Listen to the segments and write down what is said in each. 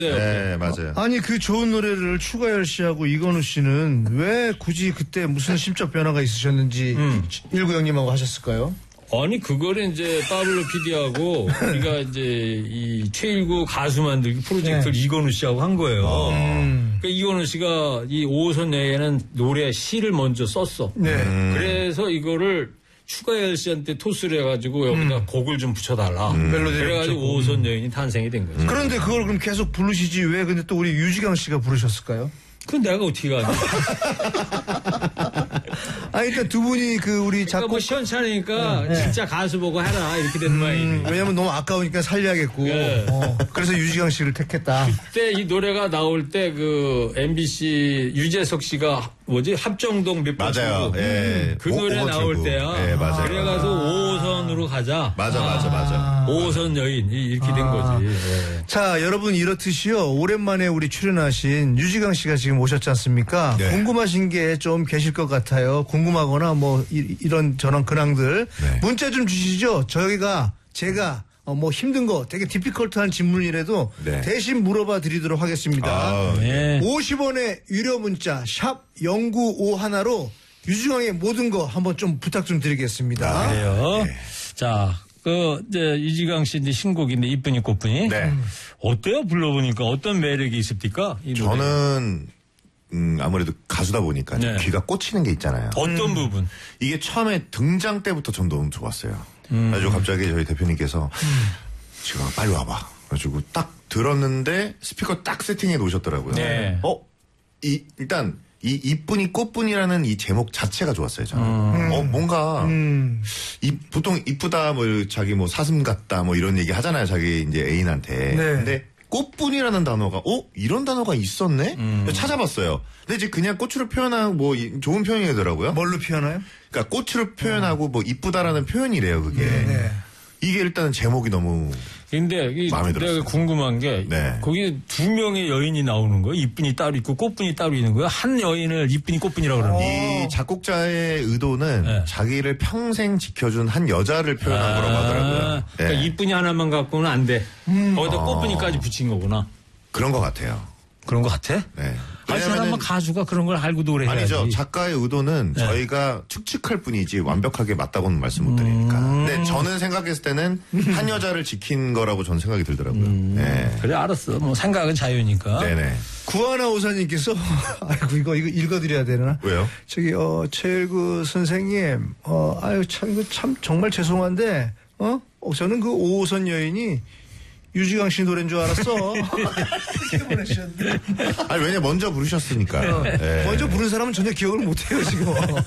네, 맞아요. 아니 그 좋은 노래를 추가열 씨하고 이건우 씨는 왜 굳이 그때 무슨 심적 변화가 있으셨는지 19형님하고 하셨을까요? 아니 그거를 이제 파블로 PD하고 우리가 이제 이 최일구 가수 만들기 프로젝트를 이건우 씨하고 한 거예요. 그러니까 이건우 씨가 이 5호선 여행에는 노래 시를 먼저 썼어. 그래서 이거를 추가열 씨한테 토스를 해가지고 여기다 곡을 좀 붙여달라. 그래가지고 5호선 여인이 탄생이 된 거죠. 그런데 그걸 그럼 계속 부르시지 왜 근데 또 우리 유지강 씨가 부르셨을까요? 그건 내가 어떻게 가냐. 아니, 그러니까 두 분이 그 우리 그러니까 뭐 시원찮으니까 진짜 가수 보고 해라 이렇게 된 모양이네. 왜냐면 너무 아까우니까 살려야겠고. 네. 그래서 유지강 씨를 택했다. 그때 이 노래가 나올 때 그 MBC 유재석 씨가 뭐지 합정동 몇 번 맞아요. 예. 그 노래 나올 때야. 예, 맞아요. 그래가지고 5호선으로 가자. 맞아. 5호선 여인 이렇게 된 거지. 예. 자, 여러분 이렇듯이요. 오랜만에 우리 출연하신 유지강 씨가 지금 오셨지 않습니까? 네. 궁금하신 게 좀 계실 것 같아요. 궁금하거나 뭐 이런 저런 근황들 네. 문자 좀 주시죠. 제가 뭐 힘든 거 되게 디피컬트한 질문이라도 네. 대신 물어봐 드리도록 하겠습니다. 네. 50원의 유료 문자 샵 0951로 유지강의 모든 거 한번 좀 부탁 좀 드리겠습니다. 그래요. 자, 이제 유지강 씨 이제 신곡인데 이쁜이 꽃분이. 네. 어때요? 불러보니까 어떤 매력이 있습니까? 이 노래? 저는 아무래도 가수다 보니까 네. 귀가 꽂히는 게 있잖아요. 어떤 부분? 이게 처음에 등장 때부터 전 너무 좋았어요. 그래가지고 갑자기 저희 대표님께서 지금 빨리 와봐. 그래가지고 딱 들었는데 스피커 딱 세팅해 놓으셨더라고요. 네. 일단 이 이쁜이 꽃분이라는 이 제목 자체가 좋았어요. 저는. 뭔가 보통 이쁘다 뭐 자기 뭐 사슴 같다 뭐 이런 얘기 하잖아요. 자기 이제 애인한테. 네. 근데 꽃분이라는 단어가 이런 단어가 있었네? 찾아봤어요. 근데 이제 그냥 꽃으로 표현하고 뭐 좋은 표현이더라고요. 뭘로 표현해요? 그러니까 꽃으로 표현하고 뭐 이쁘다라는 표현이래요. 그게. 네. 이게 일단은 제목이 너무 근데 마음에 들었어요. 내가 궁금한 게 네. 거기 두 명의 여인이 나오는 거예요? 이쁜이 따로 있고 꽃분이 따로 있는 거예요? 한 여인을 이쁜이 꽃분이라고 그러는 거예요? 이 작곡자의 의도는 네. 자기를 평생 지켜준 한 여자를 표현한 거라고 하더라고요. 그러니까 네. 이쁜이 하나만 갖고는 안 돼. 거기다 꽃분이까지 붙인 거구나. 그런 것 같아요. 그런 것 같아? 네. 아, 사람은 가수가 그런 걸 알고 노래해야지. 아니죠. 작가의 의도는 저희가 측측할 뿐이지 완벽하게 맞다고는 말씀 못 드리니까. 근데 저는 생각했을 때는 한 여자를 지킨 거라고 저는 생각이 들더라고요. 네. 그래 알았어. 뭐 생각은 자유니까. 네네. 구하나 오사님께서 아이고 이거 읽어드려야 되나? 왜요? 저기 최일구 선생님 아유 참 정말 죄송한데 저는 그 5호선 여인이 유지강 씨 노래인 줄 알았어. 이렇게 보내주셨는데. 아니 왜냐 먼저 부르셨으니까. 네. 먼저 부른 사람은 전혀 기억을 못해요 지금.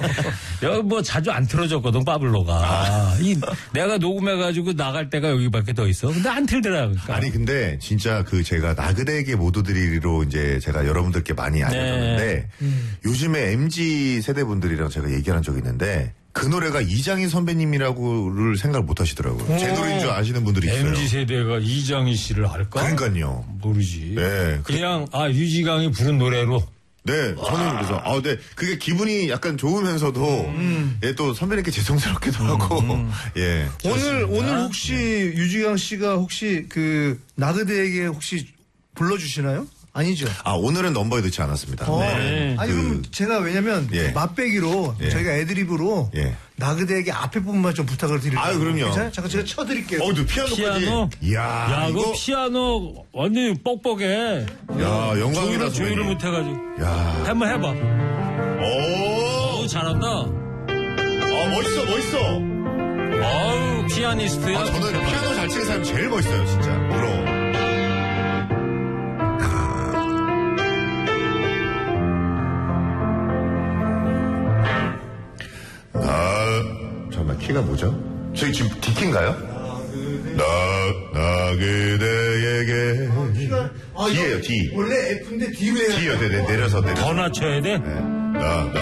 여기 뭐 자주 안 틀어졌거든 파블로가. 내가 녹음해가지고 나갈 때가 여기밖에 더 있어. 근데 안 틀더라. 그러니까. 아니 근데 진짜 제가 나그네에게 모두들이로 이제 제가 여러분들께 많이 알려줬는데 요즘에 MZ 세대분들이랑 제가 얘기한 적이 있는데 그 노래가 이장희 선배님이라고를 생각을 못 하시더라고요. 제 노래인 줄 아시는 분들이 있어요. MZ 세대가 이장희 씨를 알까? 그러니까요. 모르지. 네. 그냥 유지강이 부른 노래로. 네, 저는 그래서 네, 그게 기분이 약간 좋으면서도 예, 또 선배님께 죄송스럽기도 하고 예. 오늘 혹시 유지강 씨가 혹시 그 나그네에게 혹시 불러주시나요? 아니죠. 오늘은 넘버에 넣지 않았습니다. 네. 아니 그럼 제가 왜냐면 예. 맛배기로 예. 저희가 애드립으로 예. 나그네에게 앞에 부분만 좀 부탁을 드릴게요. 그럼요. 괜찮아요? 잠깐 제가 쳐드릴게요. 너 피아노까지. 피아노? 이야, 야, 이거 피아노 완전 뻑뻑해. 야, 영광이다. 조율을 못해가지고. 야, 한번 해봐. 오, 잘한다. 멋있어. 아우, 피아니스트야. 저는 피아노 잘 치는 사람이 제일 멋있어요, 진짜. 부러워. 잠깐만, 키가 뭐죠? 저희 지금 D키인가요? 그대에게. D예요, D. 원래 F인데 D로 해야 D요, 네, 내려서. 더 낮춰야 돼? 네.